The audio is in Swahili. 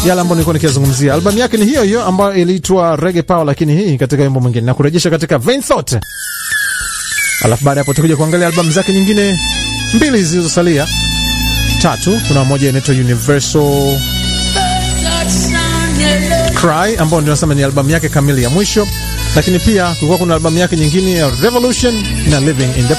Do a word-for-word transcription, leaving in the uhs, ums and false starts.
yale ambayo nilikuwa nikizungumzia. Albamu yake ni hiyo hiyo ambayo iliitwa Reggae Power, lakini hii katika wimbo mwingine na kurejesha katika Vain Thought. Alafu baada hapo tutakuja kuangalia albamu zake nyingine mbili zilizosalia. Tatu, kuna moja inaitwa Universal Cry ambayo ndio nasema ni albamu yake kamili ya mwisho, lakini pia kulikuwa kuna albamu yake nyingine ya Revolution na Living in the